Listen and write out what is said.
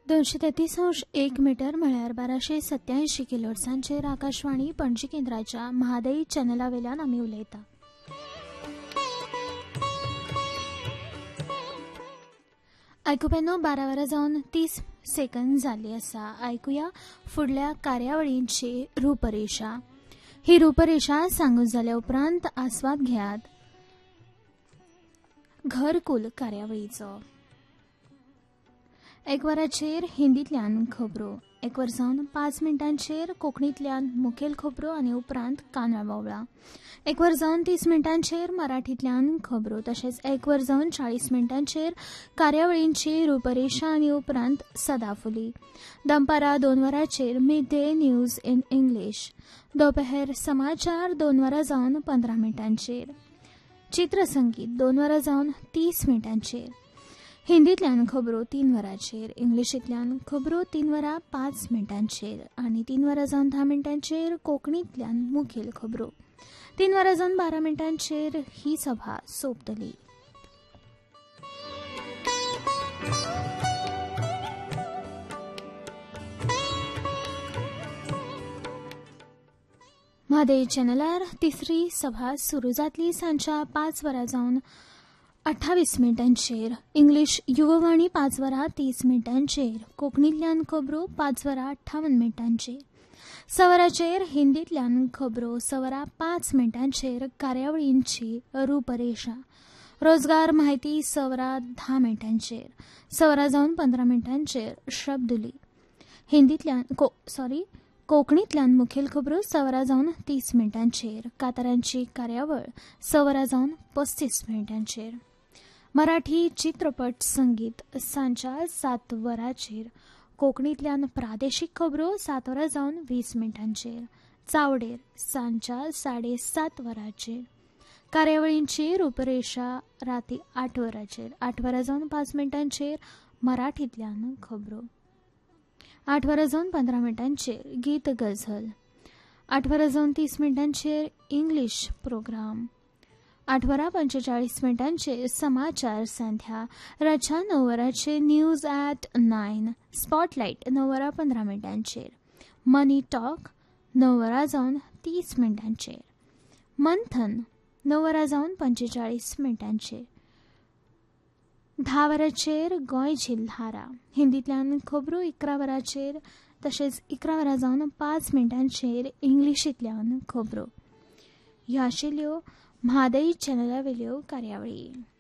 233.1 metre म्हळ्यार 1287 किलोहर्ट्झांचेर आकाशवाणी पणजी केंद्राच्या म्हादई चॅनला वेल्यान आमी उलयता. आयकुप्यानो 12:30 जाली आसा. आयकुया फुडल्या कार्यावळींची रूपरेषा. ही रूपरेषा सांगून जाल्या उपरांत आस्वाद घेयात घरकुल कार्यावळीचो. 1 वराचेर हिंदींतल्यान खबरो, 1 वर जावन 5 मिनटांचेर कोंकणींतल्यान मुखेल खबरो आनी उपरांत कांदळ वावळा. 1 वर जावन 30 मिनटांचेर मराठींतल्यान खबरो तशेंच 1 वर जावन 40 मिनटांचेर कार्यावळींची रूपरेषा आनी उपरांत सदाफुली. दनपारां 2 वरांचेर mid day news in English. दोपहर समाचार 2 वरां जावन 15 मिनटांचेर. चित्रसंगीत 2 वरां जावन 30 मिनटांचेर. हिंदींतल्यान खबरो 3 वरांचेर, इंग्लिशींतल्यान खबरो 3 वरां 5 मिनटांचेर आनी 3 वरां जावन 10 मिनटांचेर कोंकणींतल्यान मुखेल खबरो. 3 वरां जावन 12 मिनटांचेर ही सभा सोंपतली. म्हादई चॅनलार तिसरी सभा सुरू जातली सांच्या 5 वरां जावन 28 मिनटांचेर. इंग्लीश युववाणी 5 वरां 30 मिनटांचेर. कोंकणींतल्यान खबरो 5 वरां 58 मिनटांचेर. 6 वरांचेर हिंदींतल्यान खबरो 6 वरां 5 मिनटांचेर कार्यावळींची रूपरेषा. रोजगार म्हायती 6 वरां 10 मिनटांचेर. 6 वरां जावन 15 मिनटांचेर शब्दुली. कोंकणींतल्यान मुखेल खबरो 6 वरां जावन 30 मिनटांचेर. कांतारांची कार्यावळ 6 वरां जावन 35 मिनटांचेर. मराठी चित्रपट संगीत सांच्या 7 वरांचेर. कोंकणींतल्यान प्रादेशीक खबरो 7 वरां जावन 20 मिनटांचेर. चावडेर सांच्या 7:30 वरांचेर. कार्यावळींची रूपरेषा राती 8 वरांचेर. 8 वरां जावन 5 मिनटांचेर मराठींतल्यान खबरो. 8 वरां जावन 15 मिनटांचेर गीत गझल. 8 वरां जावन 30 मिनटांचेर इंग्लीश प्रोग्राम. 8 वरां 45 मिनटांचेर समाचार संध्या. रातच्या 9 वरांचेर न्यूज ॲट 9. स्पॉटलायट 9 वरां 15 मिनटांचेर. मनी टॉक 9 वरां जावन 30 मिनटांचेर. मंथन 9 वरां जावन 45 मिनटांचेर. 10 वरांचेर गोंय जिल्हारा. हिंदींतल्यान खबरो 11 वरांचेर तशेंच 11 वरां जावन 5 मिनटांचेर इंग्लिशींतल्यान खबरो. ह्यो आशिल्ल्यो म्हादई चॅनला वेल्यो कार्यावळी.